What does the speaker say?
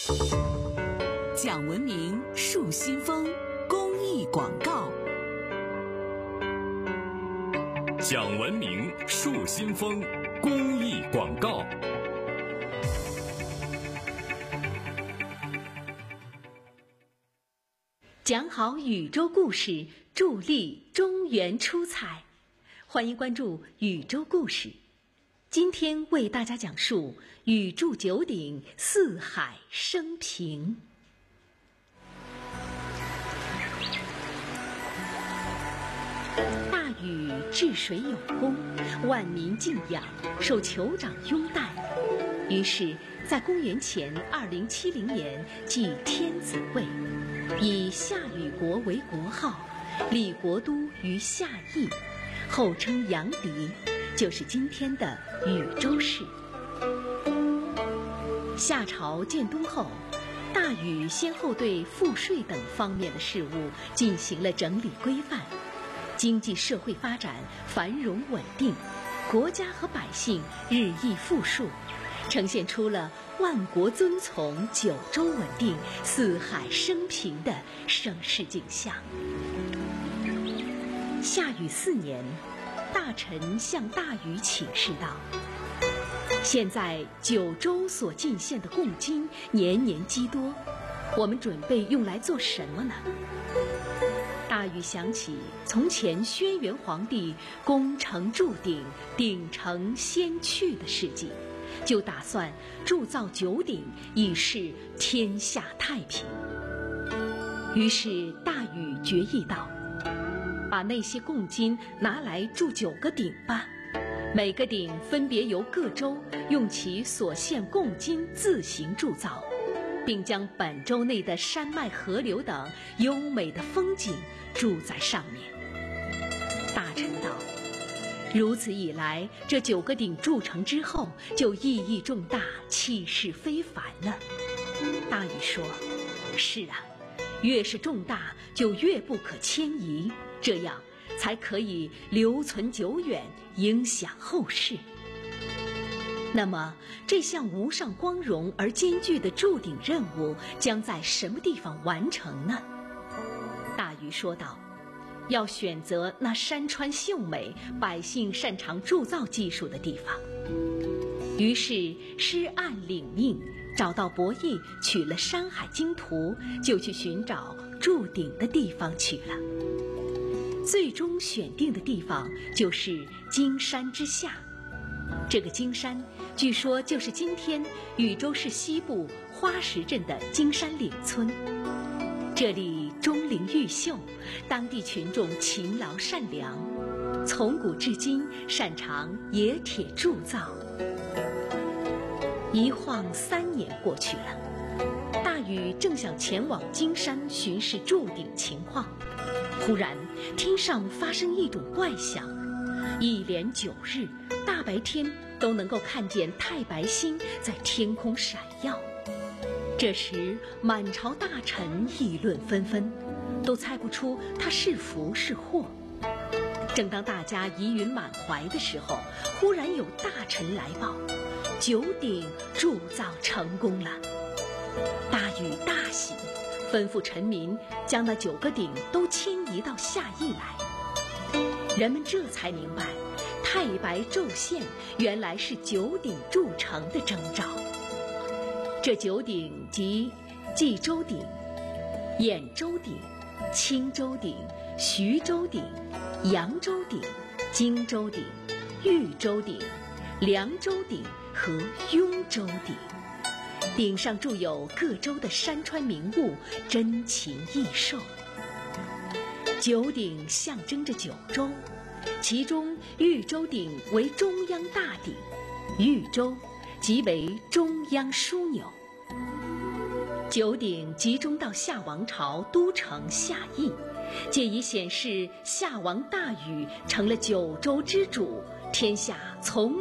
讲文明树新风公益广告。 讲文明树新风公益广告。 讲好宇宙故事，助力中原出彩。欢迎关注宇宙故事。今天为大家讲述宇柱九鼎，四海升平。大禹治水有功，万民敬仰，受酋长拥戴。于是在公元前2070年即天子位，以夏禹国为国号，立国都于夏邑，后称阳翟，就是今天的禹州市。夏朝建都后，大禹先后对赋税等方面的事务进行了整理规范，经济社会发展繁荣稳定，国家和百姓日益富庶，呈现出了万国遵从、九州稳定、四海升平的盛世景象。夏禹4年，大臣向大禹请示道：现在九州所进献的贡金年年积多，我们准备用来做什么呢？大禹想起从前轩辕皇帝功成铸鼎，鼎成先去的事迹，就打算铸造九鼎，以示天下太平。于是大禹决议道：把那些贡金拿来铸9个鼎吧，每个鼎分别由各州用其所献贡金自行铸造，并将本州内的山脉河流等优美的风景铸在上面。大臣道：如此一来，这9个鼎铸成之后，就意义重大，气势非凡了。大禹说：是啊，越是重大，就越不可迁移，这样才可以留存久远，影响后世。那么，这项无上光荣而艰巨的铸鼎任务将在什么地方完成呢？大禹说道：要选择那山川秀美、百姓擅长铸造技术的地方。于是施按领命，找到伯益，取了《山海经图》，就去寻找铸鼎的地方去了。最终选定的地方就是金山之下。这个金山据说就是今天禹州市西部花石镇的金山岭村。这里钟灵毓秀，当地群众勤劳善良，从古至今擅长冶铁铸造。一晃3年过去了，大禹正想前往金山巡视铸鼎情况，忽然天上发生一种怪象，一连9日，大白天都能够看见太白星在天空闪耀。这时满朝大臣议论纷纷，都猜不出他是福是祸。正当大家疑云满怀的时候，忽然有大臣来报，9鼎铸造成功了。大禹大喜，吩咐臣民将那9个鼎都迁移到夏邑来。人们这才明白，太白昼现原来是9鼎铸成的征兆。这9鼎即冀州鼎、兖州鼎、青州鼎、徐州鼎、扬州鼎、荆州鼎、豫州鼎、凉州鼎和雍州鼎。鼎上铸有各州的山川名物，珍禽异兽。9鼎象征着9州，其中豫州鼎为中央大鼎，豫州即为中央枢纽。9鼎集中到夏王朝都城夏邑，借以显示夏王大禹成了9州之主，天下从